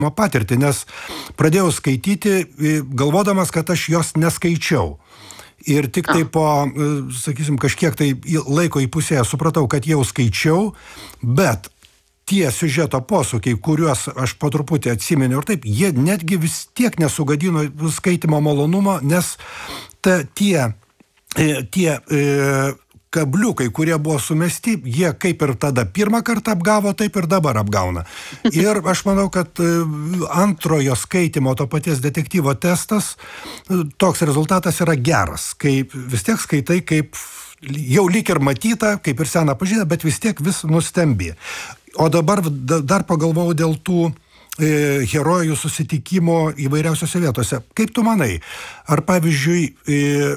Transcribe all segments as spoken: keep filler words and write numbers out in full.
patirtį, nes pradėjau skaityti, galvodamas, kad aš jos neskaičiau. Ir tik tai po, sakysim, kažkiek tai laiko įpusėję supratau, kad jau skaičiau, bet tie siužeto posūkiai, kuriuos aš po truputį atsiminiau ir taip, jie netgi vis tiek nesugadino skaitimo malonumo, nes ta, tie, tie e, kabliukai, kurie buvo sumesti, jie kaip ir tada pirmą kartą apgavo, taip ir dabar apgauna. Ir aš manau, kad antrojo skaitimo to paties detektyvo testas, toks rezultatas yra geras, kaip vis tiek skaitai kaip jau lyg ir matyta, kaip ir seną pažįstą, bet vis tiek vis nustembi. O dabar dar pagalvojau dėl tų e, herojų susitikimo įvairiausiose vietose. Kaip tu manai, ar pavyzdžiui e,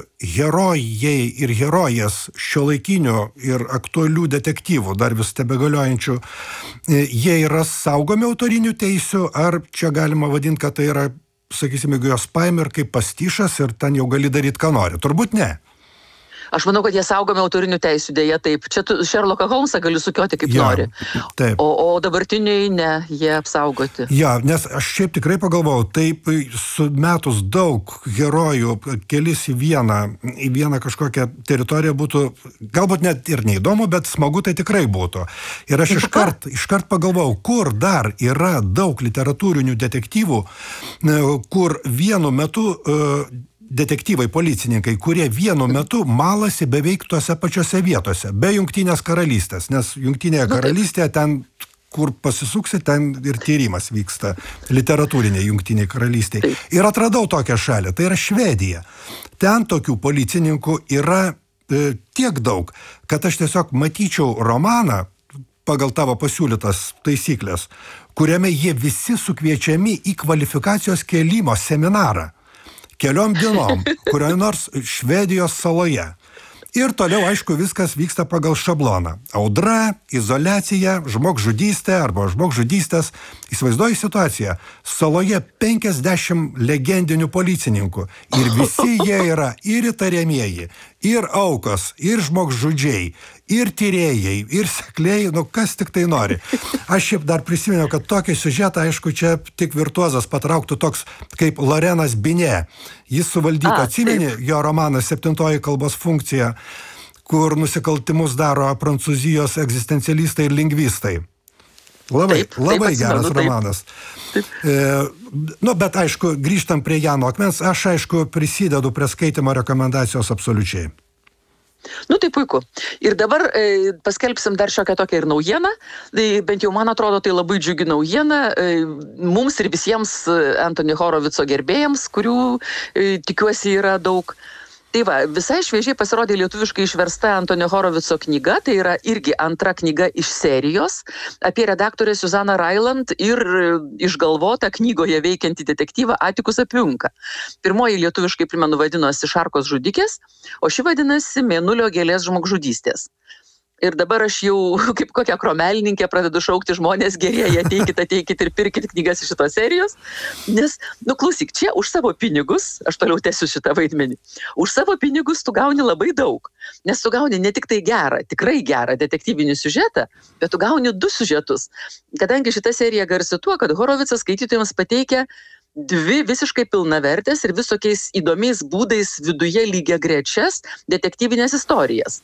herojai ir herojas šiuolaikinių ir aktualių detektyvų, dar vis tebegaliojančių, e, jie yra saugomi autorinių teisių, ar čia galima vadinti, kad tai yra, sakysime, jeigu jos paimi ir kaip pastišas ir ten jau gali daryti, ką nori? Turbūt ne. Aš manau, kad jie saugomi autorinių teisių, dėja taip. Čia tu Sherlocką Holmesą gali sukioti kaip ja, nori. Taip. O, o dabartiniai ne, jie apsaugoti. Ja, nes aš šiaip tikrai pagalvojau, taip sumetus daug herojų, kelis į vieną, į vieną kažkokią teritoriją būtų, galbūt net ir neįdomu, bet smagu tai tikrai būtų. Ir aš iškart, iškart pagalvojau, kur dar yra daug literatūrinių detektyvų, kur vienu metu uh, detektyvai, policininkai, kurie vienu metu malasi beveik tose pačiose vietose, be Jungtinės karalystės, nes Jungtinėje karalystėje ten, kur pasisuksi, ten ir tyrimas vyksta literatūrinė Jungtinėje karalystėje. Ir atradau tokią šalį, tai yra Švedija. Ten tokių policininkų yra e, tiek daug, kad aš tiesiog matyčiau romaną pagal tavo pasiūlytas taisyklės, kuriame jie visi sukviečiami į kvalifikacijos kėlimo seminarą. Keliom dienom, kurioje nors Švedijos saloje. Ir toliau, aišku, viskas vyksta pagal šabloną. Audra, izoliacija, žmogžudystė arba žmogžudystės. Įsivaizduoji situaciją. Saloje penkiasdešimt legendinių policininkų. Ir visi jie yra ir įtariamieji, ir aukos, ir žmogžudžiai, ir tyrėjai, ir sekliai, nu kas tik tai nori. Aš šiaip dar prisiminiau, kad tokį siužetą, aišku, čia tik virtuozas patrauktų toks kaip Lorenas Binė. Jis suvaldytų, atsimeni jo romanas Septintoji kalbos funkcija, kur nusikaltimus daro prancūzijos egzistencialistai ir lingvistai. Labai, taip, labai taip, geras taip. romanas. Taip. E, nu, bet aišku, grįžtam prie Jano Akmens, aš aišku prisidedu prie skaitimo rekomendacijos absoliučiai. Nu, tai puiku. Ir dabar e, paskelbsim dar šiokią tokią ir naujieną. Tai bent jau man atrodo, tai labai džiugi naujiena e, mums ir visiems Anthony Horovico gerbėjams, kurių e, tikiuosi yra daug. Tai va, visai šviežiai pasirodė lietuviškai išversta Anthony Horovico knyga, tai yra irgi antra knyga iš serijos apie redaktorę Susanną Ryland ir išgalvotą knygoje veikiantį detektyvą Atikus Apjunka. Pirmoji lietuviškai, primenu, vadinosi Šarkos žudikės, o ši vadinasi Mėnulio gėlės žmogžudystės. Ir dabar aš jau kaip kokia kromelininkė pradedu šaukti žmonės, gerieji, ateikit, ateikit ir pirkit knygas iš šitos serijos. Nes, nu klausyk, čia už savo pinigus, aš toliau tęsiu šitą vaidmenį, už savo pinigus tu gauni labai daug. Nes tu gauni ne tik tai gerą, tikrai gerą detektyvinį siužetą, bet tu gauni du siužetus. Kadangi šita serija garsi tuo, kad Horovicas skaitytojams pateikia dvi visiškai pilnavertės ir visokiais įdomiais būdais viduje lygiagrečias detektyvinės istorijas.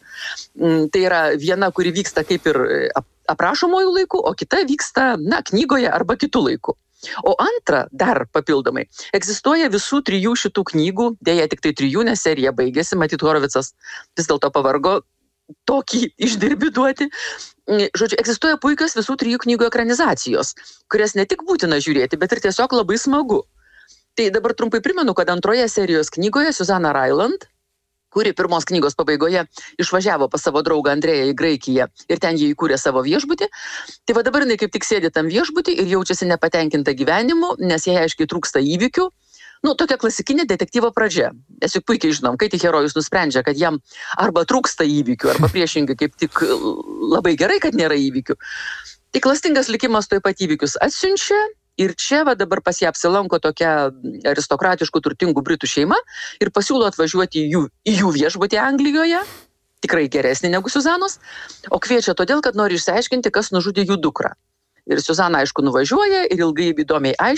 Tai yra viena, kuri vyksta kaip ir aprašomojų laikų, o kita vyksta, na, knygoje arba kitų laikų. O antra, dar papildomai, egzistuoja visų trijų šitų knygų, dėja tik tai trijų, nes serija baigėsi, matyt, Horovicas vis dėlto pavargo tokį išdirbį duoti. Žodžiu, egzistuoja puikios visų trijų knygų ekranizacijos, kurias ne tik būtina žiūrėti, bet ir tiesiog labai smagu. Tai dabar trumpai primenu, kad antroje serijos knygoje Susanna Ryland, kuri pirmos knygos pabaigoje išvažiavo pas savo draugą Andrėją į Graikiją ir ten jie įkūrė savo viešbutį, tai va dabar jinai kaip tik sėdi tam viešbutį ir jaučiasi nepatenkinta gyvenimu, nes jai aiškiai trūksta įvykių. Nu, tokia klasikinė detektyvo pradžia. Mes juk puikiai žinom, kai tik herojus nusprendžia, kad jam arba trūksta įvykių, arba priešingai kaip tik labai gerai, kad nėra įvykių. Tai klastingas likimas tuoj pat įvykius atsiunčia ir čia va dabar pas ją apsilanko tokia aristokratiškų turtingų britų šeima ir pasiūlo atvažiuoti į jų, į jų viešbutį Anglijoje, tikrai geresnį negu Suzanos, o kviečia todėl, kad nori išsiaiškinti, kas nužudė jų dukrą. Ir Suzana, aišku, nuvažiuoja ir ilgai įdomiai aiškiai